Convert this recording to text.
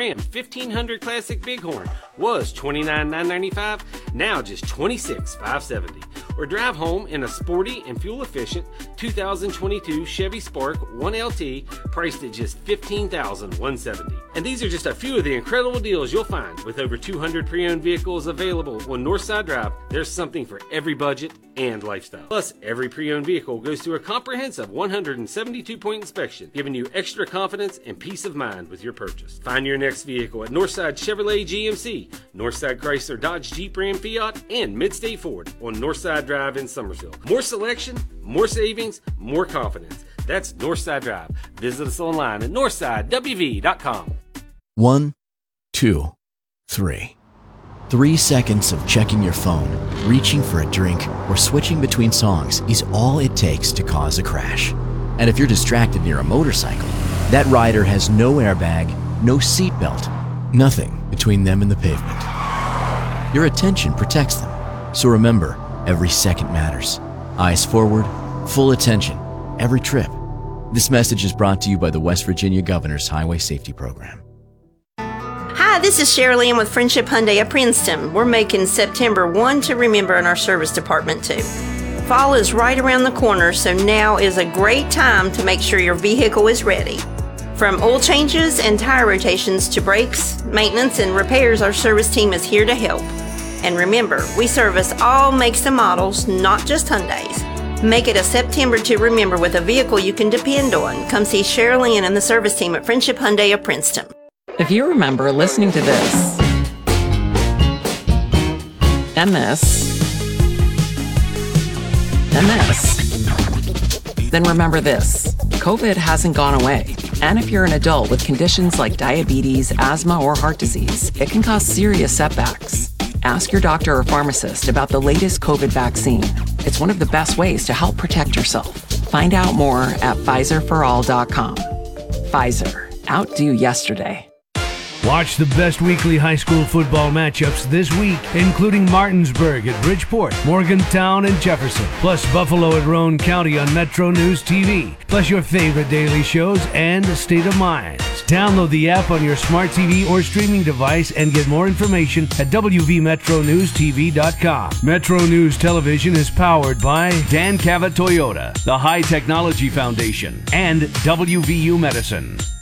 Ram 1500 Classic Bighorn was $29,995, now just $26,570. Or drive home in a sporty and fuel-efficient 2022 Chevy Spark 1LT priced at just $15,170. And these are just a few of the incredible deals you'll find. With over 200 pre-owned vehicles available on Northside Drive, there's something for every budget and lifestyle. Plus, every pre-owned vehicle goes through a comprehensive 172-point inspection, giving you extra confidence and peace of mind with your purchase. Find your next vehicle at Northside Chevrolet GMC, Northside Chrysler Dodge Jeep Ram Fiat, and Midstate Ford on Northside Drive in Summersville. More selection, more savings, more confidence. That's Northside Drive. Visit us online at northsidewv.com. 1, 2, 3. 3 seconds of checking your phone, reaching for a drink, or switching between songs is all it takes to cause a crash. And if you're distracted near a motorcycle, that rider has no airbag, no seatbelt, nothing between them and the pavement. Your attention protects them. So remember, every second matters. Eyes forward, full attention, every trip. This message is brought to you by the West Virginia Governor's Highway Safety Program. Hi, this is Cheryl Ann with Friendship Hyundai of Princeton. We're making September 1 to remember in our service department too. Fall is right around the corner, so now is a great time to make sure your vehicle is ready. From oil changes and tire rotations to brakes, maintenance, and repairs, our service team is here to help. And remember, we service all makes and models, not just Hyundais. Make it a September to remember with a vehicle you can depend on. Come see Cheryl Ann and the service team at Friendship Hyundai of Princeton. If you remember listening to this, and this, and this, then remember this. COVID hasn't gone away. And if you're an adult with conditions like diabetes, asthma, or heart disease, it can cause serious setbacks. Ask your doctor or pharmacist about the latest COVID vaccine. It's one of the best ways to help protect yourself. Find out more at PfizerForAll.com. Pfizer. Outdo yesterday. Watch the best weekly high school football matchups this week, including Martinsburg at Bridgeport, Morgantown and Jefferson, plus Buffalo at Roane County on Metro News TV, plus your favorite daily shows and State of Mind. Download the app on your smart TV or streaming device and get more information at wvmetronewstv.com. Metro News Television is powered by Dan Cavett Toyota, the High Technology Foundation, and WVU Medicine.